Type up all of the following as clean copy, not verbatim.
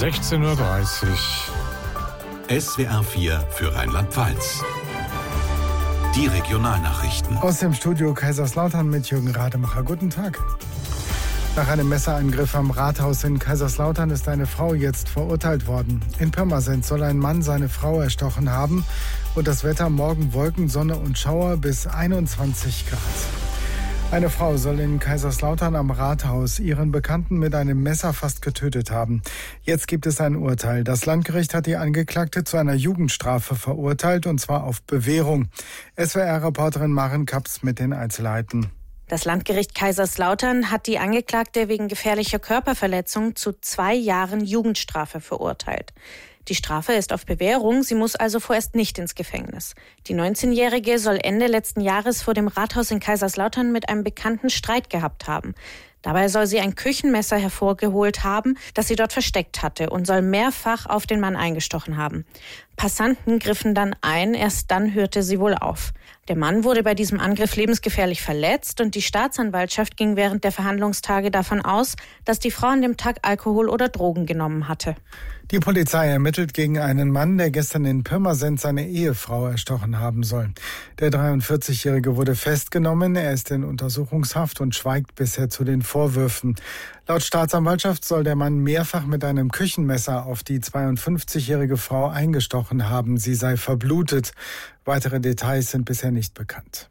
16:30 Uhr. SWR 4 für Rheinland-Pfalz. Die Regionalnachrichten. Aus dem Studio Kaiserslautern mit Jürgen Rademacher. Guten Tag. Nach einem Messerangriff am Rathaus in Kaiserslautern ist eine Frau jetzt verurteilt worden. In Pirmasens soll ein Mann seine Frau erstochen haben und das Wetter morgen Wolken, Sonne und Schauer bis 21 Grad. Eine Frau soll in Kaiserslautern am Rathaus ihren Bekannten mit einem Messer fast getötet haben. Jetzt gibt es ein Urteil. Das Landgericht hat die Angeklagte zu einer Jugendstrafe verurteilt, und zwar auf Bewährung. SWR-Reporterin Maren Kaps mit den Einzelheiten. Das Landgericht Kaiserslautern hat die Angeklagte wegen gefährlicher Körperverletzung zu 2 Jahren Jugendstrafe verurteilt. Die Strafe ist auf Bewährung, sie muss also vorerst nicht ins Gefängnis. Die 19-Jährige soll Ende letzten Jahres vor dem Rathaus in Kaiserslautern mit einem Bekannten Streit gehabt haben. Dabei soll sie ein Küchenmesser hervorgeholt haben, das sie dort versteckt hatte, und soll mehrfach auf den Mann eingestochen haben. Passanten griffen dann ein, erst dann hörte sie wohl auf. Der Mann wurde bei diesem Angriff lebensgefährlich verletzt und die Staatsanwaltschaft ging während der Verhandlungstage davon aus, dass die Frau an dem Tag Alkohol oder Drogen genommen hatte. Die Polizei ermittelt gegen einen Mann, der gestern in Pirmasens seine Ehefrau erstochen haben soll. Der 43-Jährige wurde festgenommen, er ist in Untersuchungshaft und schweigt bisher zu den Vorwürfen. Laut Staatsanwaltschaft soll der Mann mehrfach mit einem Küchenmesser auf die 52-jährige Frau eingestochen haben. Sie sei verblutet. Weitere Details sind bisher nicht bekannt.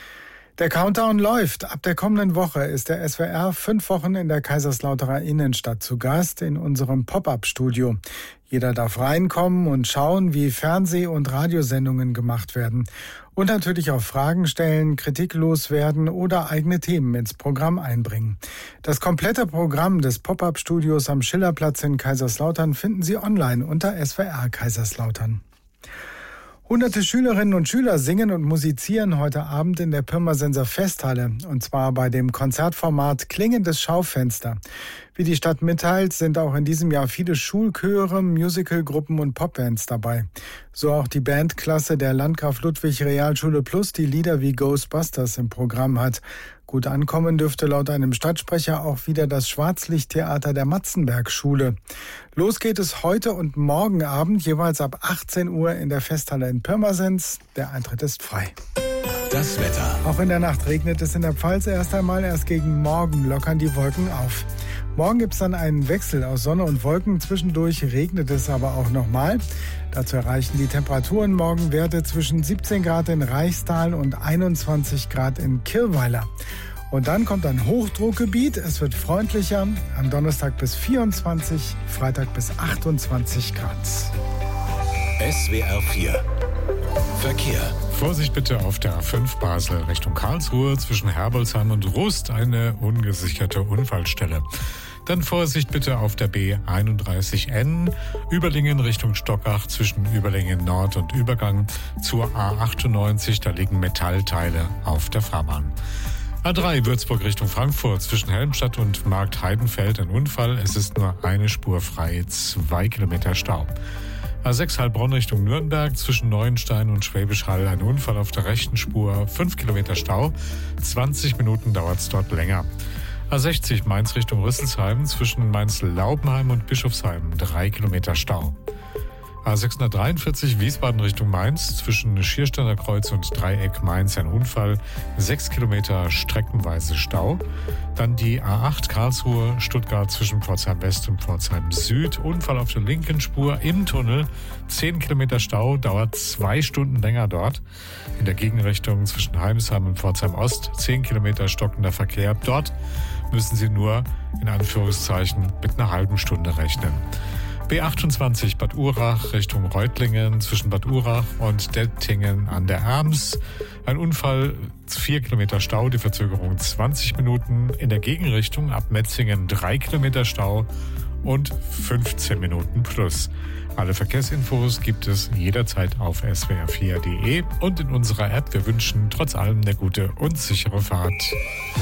Der Countdown läuft. Ab der kommenden Woche ist der SWR 5 Wochen in der Kaiserslauterer Innenstadt zu Gast in unserem Pop-up-Studio. Jeder darf reinkommen und schauen, wie Fernseh- und Radiosendungen gemacht werden. Und natürlich auch Fragen stellen, Kritik loswerden oder eigene Themen ins Programm einbringen. Das komplette Programm des Pop-up-Studios am Schillerplatz in Kaiserslautern finden Sie online unter SWR Kaiserslautern. Hunderte Schülerinnen und Schüler singen und musizieren heute Abend in der Pirmasenser Festhalle, und zwar bei dem Konzertformat Klingendes Schaufenster. Wie die Stadt mitteilt, sind auch in diesem Jahr viele Schulchöre, Musicalgruppen und Popbands dabei. So auch die Bandklasse der Landgraf Ludwig Realschule Plus, die Lieder wie Ghostbusters im Programm hat. Gut ankommen dürfte laut einem Stadtsprecher auch wieder das Schwarzlichttheater der Matzenberg-Schule. Los geht es heute und morgen Abend, jeweils ab 18 Uhr in der Festhalle in Pirmasens. Der Eintritt ist frei. Das Wetter. Auch in der Nacht regnet es in der Pfalz erst einmal. Erst gegen Morgen lockern die Wolken auf. Morgen gibt es dann einen Wechsel aus Sonne und Wolken. Zwischendurch regnet es aber auch nochmal. Dazu erreichen die Temperaturen morgen Werte zwischen 17 Grad in Reichstal und 21 Grad in Kirrweiler. Und dann kommt ein Hochdruckgebiet. Es wird freundlicher. Am Donnerstag bis 24, Freitag bis 28 Grad. SWR 4 Verkehr. Vorsicht bitte auf der A5 Basel Richtung Karlsruhe zwischen Herbolzheim und Rust, eine ungesicherte Unfallstelle. Dann Vorsicht bitte auf der B31N Überlingen Richtung Stockach zwischen Überlingen Nord und Übergang zur A98. Da liegen Metallteile auf der Fahrbahn. A3 Würzburg Richtung Frankfurt zwischen Helmstadt und Markt Heidenfeld ein Unfall. Es ist nur eine Spur frei, 2 Kilometer Stau. A6 Heilbronn Richtung Nürnberg zwischen Neuenstein und Schwäbisch Hall ein Unfall auf der rechten Spur, 5 Kilometer Stau, 20 Minuten dauert es dort länger. A60 Mainz Richtung Rüsselsheim zwischen Mainz-Laubenheim und Bischofsheim 3 Kilometer Stau. A643 Wiesbaden Richtung Mainz zwischen Schiersteiner Kreuz und Dreieck Mainz ein Unfall, 6 Kilometer streckenweise Stau. Dann die A8 Karlsruhe Stuttgart zwischen Pforzheim West und Pforzheim Süd, Unfall auf der linken Spur im Tunnel, 10 Kilometer Stau, dauert 2 Stunden länger dort. In der Gegenrichtung zwischen Heimsheim und Pforzheim Ost 10 Kilometer stockender Verkehr. Dort müssen Sie nur in Anführungszeichen mit einer halben Stunde rechnen. B28 Bad Urach Richtung Reutlingen zwischen Bad Urach und Dettingen an der Erms. Ein Unfall, 4 Kilometer Stau, die Verzögerung 20 Minuten. In der Gegenrichtung ab Metzingen 3 Kilometer Stau und 15 Minuten plus. Alle Verkehrsinfos gibt es jederzeit auf swr4.de und in unserer App. Wir wünschen trotz allem eine gute und sichere Fahrt.